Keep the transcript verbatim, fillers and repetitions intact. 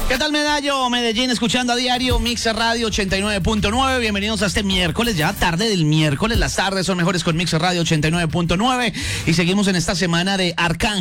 ¿Qué tal, Medallo? Medellín, escuchando a diario Mixer Radio ochenta y nueve punto nueve. Bienvenidos a este miércoles, ya tarde del miércoles. Las tardes son mejores con Mixer Radio ochenta y nueve punto nueve. Y seguimos en esta semana de Arcángel.